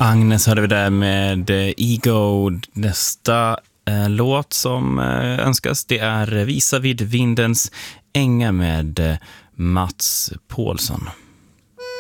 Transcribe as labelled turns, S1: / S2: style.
S1: Agnes hade vi där med Ego. Nästa låt som önskas, det är Visa vid vindens ängar med Mats Paulsson.